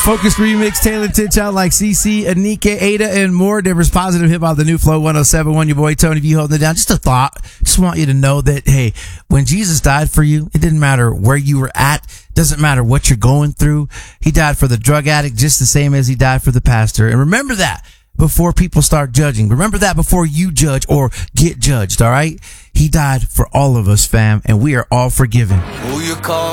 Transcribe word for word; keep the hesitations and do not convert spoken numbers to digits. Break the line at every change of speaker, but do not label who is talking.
Focused Remix, Taylor Titchout, like C C, Anika, Ada, and more. Denver's Positive Hip Hop, the new Flow one oh seven one. Your boy Tony V holding it down. Just a thought. Just want you to know that, hey, when Jesus died for you, it didn't matter where you were at. Doesn't matter what you're going through. He died for the drug addict just the same as he died for the pastor. And remember that before people start judging. Remember that before you judge or get judged, all right? He died for all of us, fam, and we are all forgiven.
Who you call?